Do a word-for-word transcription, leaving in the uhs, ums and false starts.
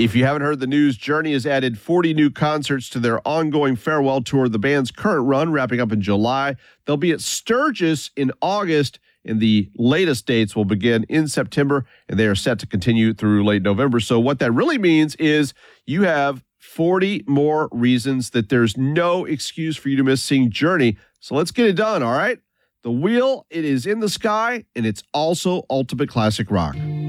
If you haven't heard the news, Journey has added forty new concerts to their ongoing farewell tour. The band's current run, wrapping up in July. They'll be at Sturgis in August, and the latest dates will begin in September, and they are set to continue through late November. So what that really means is you have forty more reasons that there's no excuse for you to miss seeing Journey. So let's get it done, all right? The Wheel, it is in the sky, and it's also ultimate classic rock.